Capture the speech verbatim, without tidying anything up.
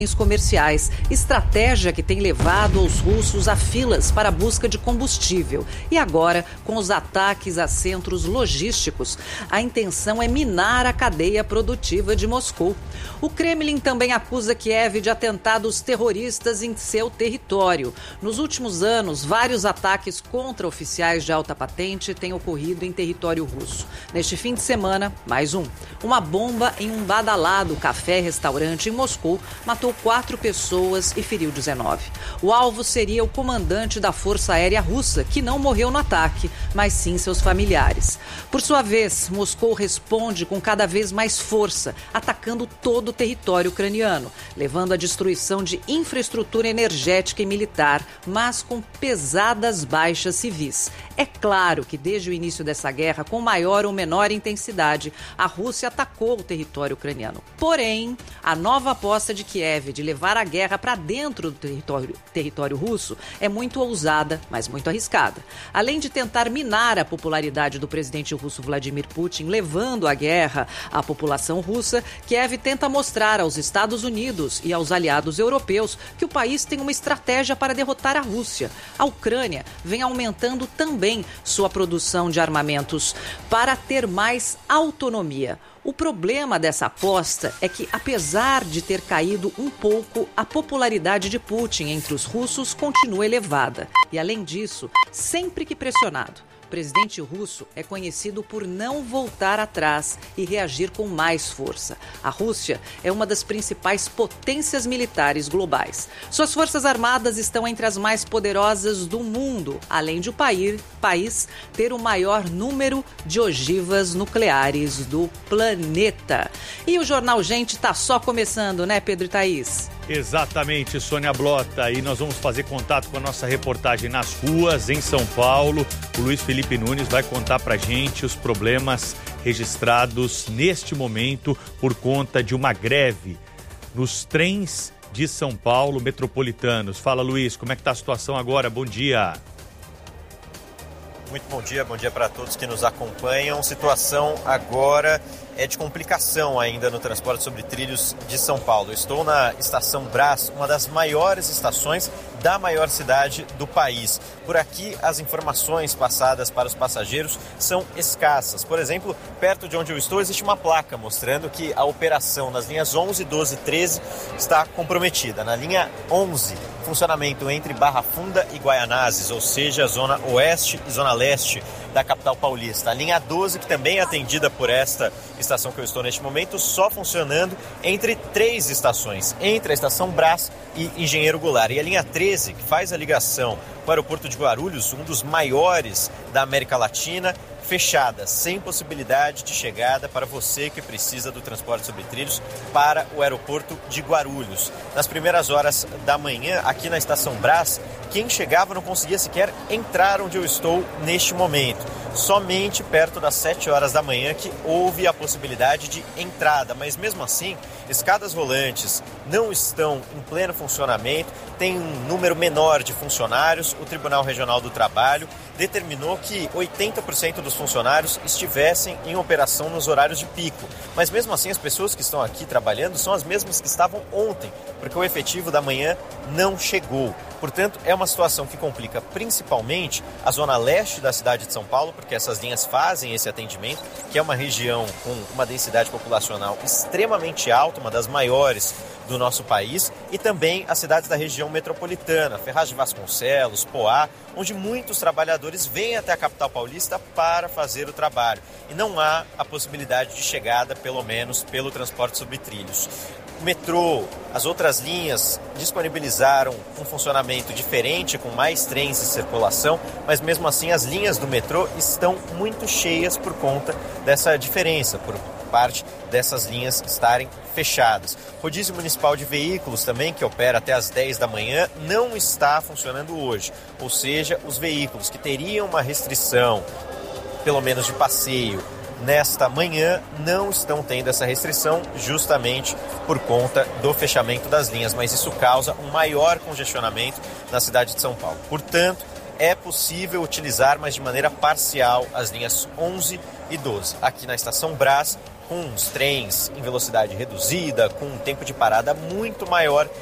comerciais, estratégia que tem levado os russos a filas para a busca de combustível. E agora, com os ataques a centros logísticos, a intenção é minar a cadeia produtiva de Moscou. O Kremlin também acusa Kiev de atentados terroristas em seu território. Nos últimos anos, vários ataques contra oficiais de alta patente têm ocorrido em território russo. Neste fim de semana, mais um. Uma bomba em um badalado café-restaurante em Moscou matou quatro pessoas e feriu dezenove. O alvo seria o comandante da Força Aérea Russa, que não morreu no ataque, mas sim seus familiares. Por sua vez, Moscou responde com cada vez mais força, atacando todo o território ucraniano, levando à destruição de infraestrutura energética e militar, mas com pesadas baixas civis. É claro que desde o início dessa guerra, com maior ou menor intensidade, a Rússia atacou o território ucraniano. Porém, a nova aposta de Kiev de levar a guerra para dentro do território, território russo é muito ousada, mas muito arriscada. Além de tentar minar a popularidade do presidente russo Vladimir Putin, levando a guerra à população russa, Kiev tenta mostrar aos Estados Unidos e aos aliados europeus que o país tem uma estratégia para derrotar a Rússia. A Ucrânia vem aumentando também sua produção de armamentos para ter mais autonomia. O problema dessa aposta é que, apesar de ter caído um pouco, a popularidade de Putin entre os russos continua elevada. E, além disso, sempre que pressionado, o presidente russo é conhecido por não voltar atrás e reagir com mais força. A Rússia é uma das principais potências militares globais. Suas forças armadas estão entre as mais poderosas do mundo, além de o país, país ter o maior número de ogivas nucleares do planeta. E o Jornal Gente está só começando, né, Pedro e Thaís? Exatamente, Sônia Blota. E nós vamos fazer contato com a nossa reportagem nas ruas, em São Paulo. O Luiz Felipe Nunes vai contar pra gente os problemas registrados neste momento por conta de uma greve nos trens de São Paulo metropolitanos. Fala, Luiz, como é que tá a situação agora? Bom dia. Muito bom dia, bom dia para todos que nos acompanham. Situação agora é de complicação ainda no transporte sobre trilhos de São Paulo. Estou na Estação Brás, uma das maiores estações da maior cidade do país. Por aqui, as informações passadas para os passageiros são escassas. Por exemplo, perto de onde eu estou, existe uma placa mostrando que a operação nas linhas onze, doze e treze está comprometida. Na linha onze, funcionamento entre Barra Funda e Guaianazes, ou seja, zona oeste e zona leste da capital paulista. A linha doze, que também é atendida por esta estação que eu estou neste momento, só funcionando entre três estações, entre a Estação Brás e Engenheiro Goulart. E a linha treze, que faz a ligação com o aeroporto de Guarulhos, um dos maiores da América Latina, fechada, sem possibilidade de chegada para você que precisa do transporte sobre trilhos para o aeroporto de Guarulhos. Nas primeiras horas da manhã, aqui na Estação Brás, quem chegava não conseguia sequer entrar onde eu estou neste momento. Somente perto das sete horas da manhã que houve a possibilidade de entrada, mas mesmo assim, escadas rolantes não estão em pleno funcionamento, tem um número menor de funcionários. O Tribunal Regional do Trabalho determinou que oitenta por cento dos funcionários estivessem em operação nos horários de pico. Mas mesmo assim, as pessoas que estão aqui trabalhando são as mesmas que estavam ontem, porque o efetivo da manhã não chegou. Portanto, é uma situação que complica principalmente a zona leste da cidade de São Paulo, porque essas linhas fazem esse atendimento, que é uma região com uma densidade populacional extremamente alta, uma das maiores do nosso país, e também as cidades da região metropolitana, Ferraz de Vasconcelos, Poá, onde muitos trabalhadores vêm até a capital paulista para fazer o trabalho. E não há a possibilidade de chegada, pelo menos, pelo transporte sobre trilhos. O metrô, as outras linhas disponibilizaram um funcionamento diferente, com mais trens em circulação, mas mesmo assim as linhas do metrô estão muito cheias por conta dessa diferença, por parte dessas linhas estarem fechadas. O rodízio municipal de veículos também, que opera até às dez da manhã, não está funcionando hoje. Ou seja, os veículos que teriam uma restrição, pelo menos de passeio, nesta manhã, não estão tendo essa restrição justamente por conta do fechamento das linhas, mas isso causa um maior congestionamento na cidade de São Paulo. Portanto, é possível utilizar, mas de maneira parcial, as linhas onze e doze. Aqui na Estação Brás, com os trens em velocidade reduzida, com um tempo de parada muito maior